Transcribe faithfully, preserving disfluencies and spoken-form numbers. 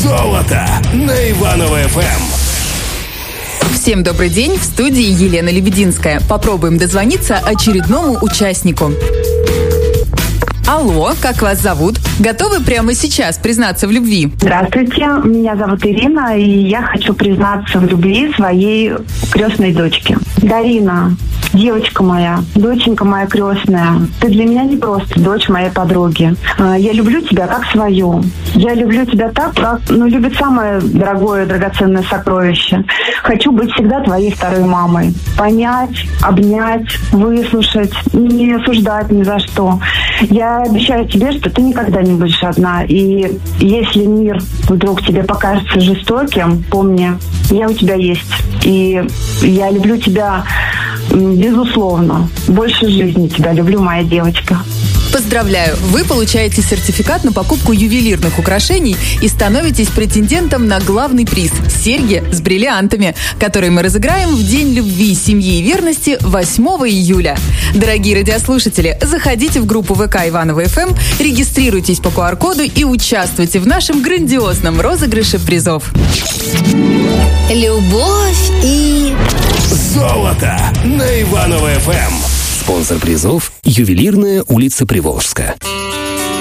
Золото на Иваново-эф эм. Всем добрый день, в студии Елена Лебединская. Попробуем дозвониться очередному участнику. Алло, как вас зовут? Готовы прямо сейчас признаться в любви? Здравствуйте, меня зовут Ирина, и я хочу признаться в любви своей крестной дочке. Дарина, девочка моя, доченька моя крестная, ты для меня не просто дочь моей подруги. Я люблю тебя как свою. Я люблю тебя так, как ну, любит самое дорогое, драгоценное сокровище. Хочу быть всегда твоей второй мамой. Понять, обнять, выслушать, не осуждать ни за что. Я обещаю тебе, что ты никогда не будешь одна. И если мир вдруг тебе покажется жестоким, помни, я у тебя есть. И я люблю тебя безусловно. Больше жизни тебя люблю, моя девочка. Поздравляю! Вы получаете сертификат на покупку ювелирных украшений и становитесь претендентом на главный приз – серьги с бриллиантами, которые мы разыграем в День любви, семьи и верности восьмого июля. Дорогие радиослушатели, заходите в группу ВК Иваново-эф эм, регистрируйтесь по ку ар коду и участвуйте в нашем грандиозном розыгрыше призов. Любовь и... Золото на Иваново-эф эм. Спонсор призов – ювелирная улица Приволжская.